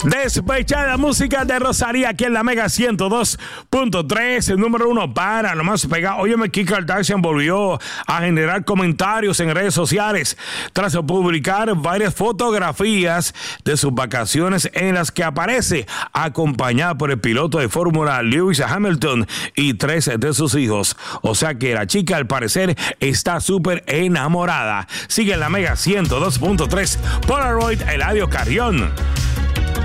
Despechada música de Rosalía aquí en la Mega 102.3, el número uno para lo más pegado. Óyeme, Kim Kardashian volvió a generar comentarios en redes sociales tras publicar varias fotografías de sus vacaciones en las que aparece acompañada por el piloto de Fórmula Lewis Hamilton y 3 de sus hijos. O sea que la chica al parecer está súper enamorada. Sigue en la Mega 102.3 Polaroid Eladio Carrión.